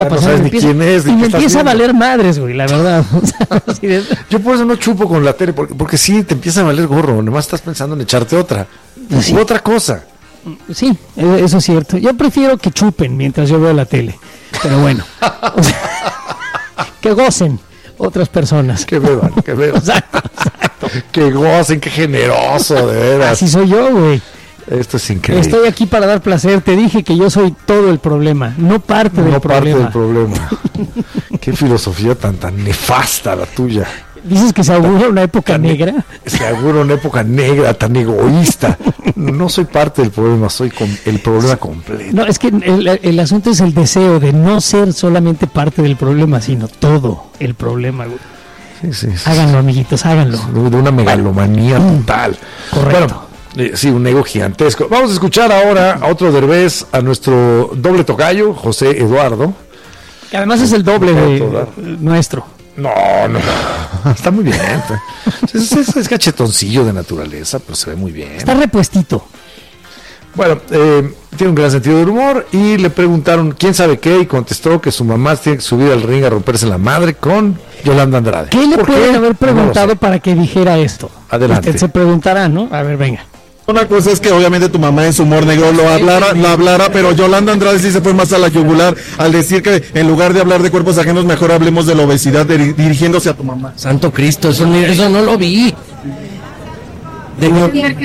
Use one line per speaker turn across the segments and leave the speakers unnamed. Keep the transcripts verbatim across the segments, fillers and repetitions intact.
no sabes ni
empieza,
quién es.
Y me empieza a valer madres, güey, la verdad. O sea, así de...
Yo por eso no chupo con la tele, porque, porque sí, te empieza a valer gorro, nomás estás pensando en echarte otra.
Sí.
U otra cosa.
Sí, eso es cierto. Yo prefiero que chupen mientras yo veo la tele. Pero bueno. O sea, que gocen otras personas.
Que beban, que beban.
Exacto, exacto.
Que gocen, qué generoso, de veras.
Así soy yo, güey.
Esto es increíble.
Estoy aquí para dar placer. Te dije que yo soy todo el problema, no parte del
no
problema.
parte del problema. Qué filosofía tan tan nefasta la tuya.
Dices que se augura una época
tan,
negra.
Se augura una época negra, tan egoísta. No soy parte del problema, soy com- el problema completo.
No, es que el, el asunto es el deseo de no ser solamente parte del problema, sino todo el problema, güey.
Sí, sí, sí.
Háganlo, amiguitos, háganlo.
De una megalomanía
bueno,
total.
Correcto.
Bueno, eh, sí, un ego gigantesco. Vamos a escuchar ahora a otro Derbez, a nuestro doble tocayo, José Eduardo.
Que además es el doble de nuestro.
No, no, está muy bien. Es, es, es cachetoncillo de naturaleza, pero se ve muy bien.
Está repuestito.
Bueno, eh, tiene un gran sentido del humor y le preguntaron quién sabe qué y contestó que su mamá tiene que subir al ring a romperse la madre con Yolanda Andrade.
¿Qué le pueden haber preguntado
no
para que dijera esto?
Adelante.
Usted se preguntará, ¿no? A ver, venga.
Una cosa es que obviamente tu mamá en su humor negro lo hablara, lo hablara, pero Yolanda Andrade sí se fue más a la yugular al decir que en lugar de hablar de cuerpos ajenos, mejor hablemos de la obesidad de, dirigiéndose a tu mamá.
Santo Cristo, eso, eso no lo vi. De mi...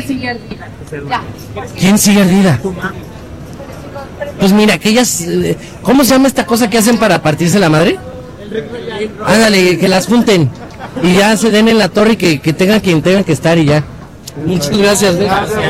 ¿Quién sigue ardida? Pues mira, que ellas... ¿Cómo se llama esta cosa que hacen para partirse la madre? Ándale, que las junten. Y ya se den en la torre y que, que tengan quien tengan que estar y ya. Muchas gracias.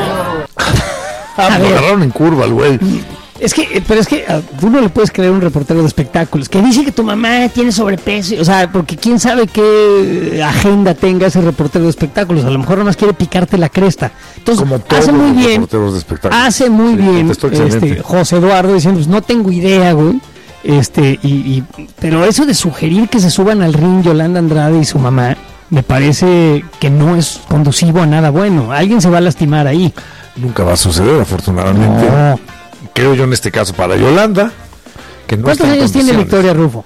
Ah, lo agarraron en curva al güey.
Es que, pero es que a tú no le puedes creer a un reportero de espectáculos que dice que tu mamá tiene sobrepeso, o sea, porque quién sabe qué agenda tenga ese reportero de espectáculos, a lo mejor nomás quiere picarte la cresta. Entonces,
Como todos
hace muy
los
bien,
reporteros de espectáculos.
hace muy
Sí,
bien
contestó excelente.
este, José Eduardo diciendo, pues no tengo idea, güey. Este, y, y, pero eso de sugerir que se suban al ring Yolanda Andrade y su mamá, me parece que no es conducivo a nada bueno. Alguien se va a lastimar ahí.
Nunca va a suceder, afortunadamente.
No.
Creo yo en este caso para Yolanda. Que no
¿Cuántos
está en
años tiene
condiciones.
Victoria Rufo?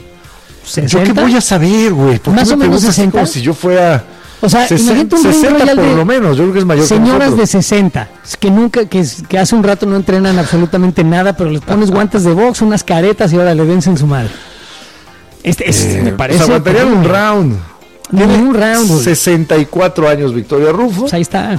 ¿Yo qué voy a saber, güey? ¿Por qué
Más
me
o menos
preguntas así
sesenta.
como si yo fuera...
O sea,
sesenta,
imagínate un ring
sesenta
royal
por
de
lo menos, yo creo que es mayor que
señoras de
nosotros.
sesenta, que nunca, que, que hace un rato no entrenan absolutamente nada, pero les pones guantes de box, unas caretas y ahora le vencen su madre. Este, este
Eh,
me parece...
pues aguantarían un round.
Ni un round, güey.
sesenta y cuatro años Victoria Rufo.
Pues ahí está.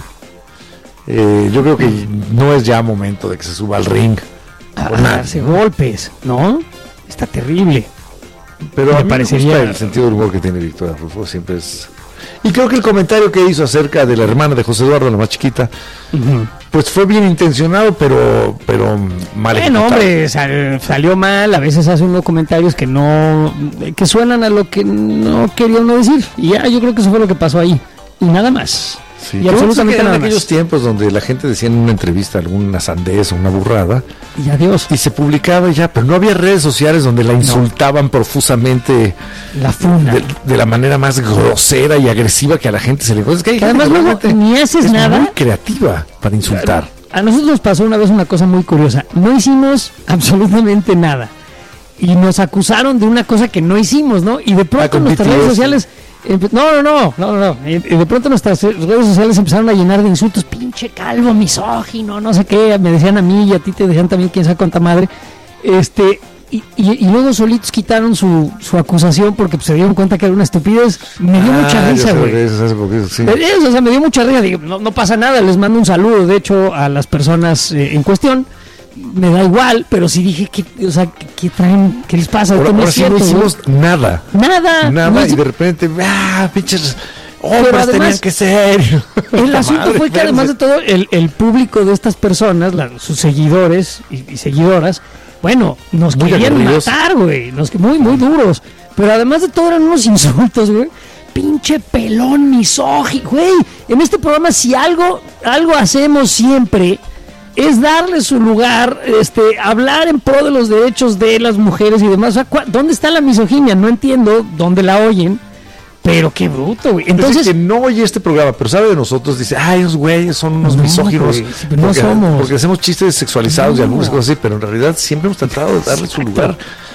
Eh, yo creo que no es ya momento de que se suba al ring.
A
Por nada.
darse golpes, ¿no? Está terrible.
Pero
Me
a mí
parecería-
me gusta el sentido del humor que tiene Victoria Rufo, siempre es... Y creo que el comentario que hizo acerca de la hermana de José Eduardo, la más chiquita,
Uh-huh.
pues fue bien intencionado, pero, pero mal
Bueno,
ejecutado.
hombre, sal- salió mal, a veces hace unos comentarios que no, que suenan a lo que no quería uno decir. Y ya, yo creo que eso fue lo que pasó ahí. Y nada más.
Sí,
y
qué bueno
absolutamente
que eran
nada más.
aquellos tiempos donde la gente decía en una entrevista alguna sandez o una burrada
Y adiós.
y se publicaba y ya, pero no había redes sociales donde la insultaban profusamente
La funa.
de, de la manera más grosera y agresiva que a la gente se le es que hay
Que
gente
además luego
realmente
ni haces
es
nada.
muy creativa para insultar.
A nosotros nos pasó una vez una cosa muy curiosa. No hicimos absolutamente nada. Y nos acusaron de una cosa que no hicimos, ¿no? Y de pronto
con
nuestras
B T S.
redes sociales... empe- No, no, no, no, no, no. Y de pronto nuestras redes sociales empezaron a llenar de insultos. Pinche calvo, misógino, no sé qué. Me decían a mí y a ti te decían también quién sabe cuánta madre. Este... Y, y, y luego solitos quitaron su, su acusación porque pues, se dieron cuenta que era una estupidez. Me dio
Ah,
mucha
yo
risa,
sé lo
güey.
que dices, hace poquito, sí.
De eso, o sea, me dio mucha risa. Digo, no, no pasa nada, les mando un saludo, de hecho, a las personas eh, en cuestión. Me da igual, pero sí dije, ¿qué, o sea, ¿qué, qué traen? ¿Qué les pasa?
Ahora,
Esto no
ahora
es
sí no
cierto,
hicimos nada.
güey. Nada.
Nada,
no
y
hice-
de repente, ah, pinches
Pero
hombres
además,
tenían que ser.
El
Puta
asunto
madre,
fue que además de todo, el, el público de estas personas, la- sus seguidores y, y seguidoras, bueno, nos
Muy
querían
aguerridos.
matar, güey. Nos, muy, muy duros. Pero además de todo eran unos insultos, güey. Pinche pelón misógino, güey. En este programa, si algo, algo hacemos siempre, es darle su lugar, este, hablar en pro de los derechos de las mujeres y demás. O sea, ¿cuá- ¿dónde está la misoginia? No entiendo dónde la oyen. Pero qué bruto, güey.
Entonces,
Entonces,
que no oye este programa, pero sabe de nosotros, dice, ay, esos güeyes son unos
No,
misóginos.
güey, no
porque,
somos.
porque hacemos chistes sexualizados y
No.
algunas cosas así, pero en realidad siempre hemos tratado de darle su lugar